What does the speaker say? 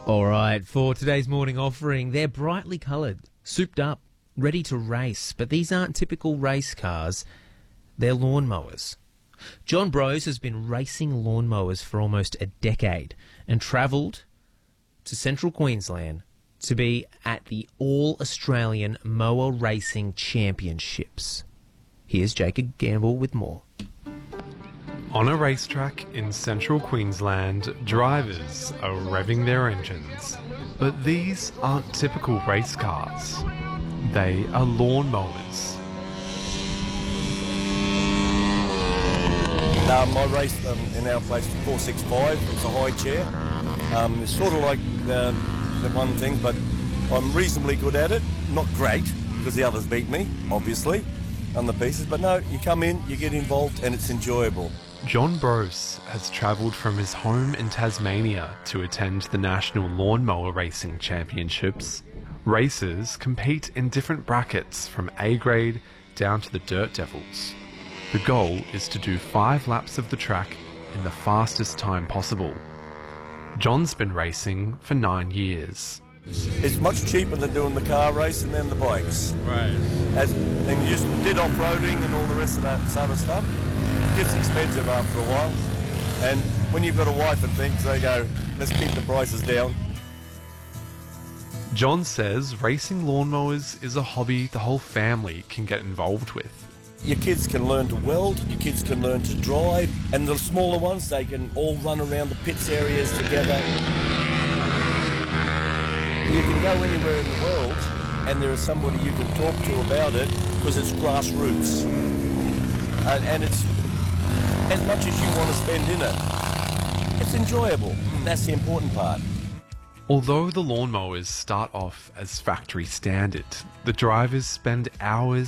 All right, for today's morning offering, they're brightly coloured, souped up, ready to race. But these aren't typical race cars, they're lawnmowers. John Brose has been racing lawnmowers for almost a decade and travelled to central Queensland to be at the All-Australian Mower Racing Championships. Here's Jacob Gamble with more. On a racetrack in central Queensland, drivers are revving their engines. But these aren't typical race cars. They are lawnmowers. I raced in our place 465. It's a high chair. It's sort of like the one thing, but I'm reasonably good at it. Not great, because the others beat me, obviously, on the pieces. But no, you come in, you get involved, and it's enjoyable. John Brose has travelled from his home in Tasmania to attend the National Lawnmower Racing Championships. Racers compete in different brackets from A grade down to the Dirt Devils. The goal is to do 5 laps of the track in the fastest time possible. John's been racing for 9 years. It's much cheaper than doing the car race and then the bikes. Right. And you just did off-roading and all the rest of that sort of stuff. It gets expensive after a while. And when you've got a wife and things, they go, let's keep the prices down. John says racing lawnmowers is a hobby the whole family can get involved with. Your kids can learn to weld, your kids can learn to drive, and the smaller ones, they can all run around the pits areas together. You can go anywhere in the world, and there is somebody you can talk to about it, because it's grassroots. And it's, as much as you want to spend in it, it's enjoyable. That's the important part. Although the lawnmowers start off as factory standard, the drivers spend hours